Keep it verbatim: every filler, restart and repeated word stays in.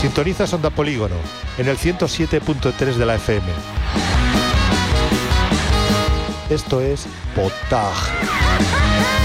Sintoniza Onda Polígono en el ciento siete punto tres de la F M. Esto es Potage.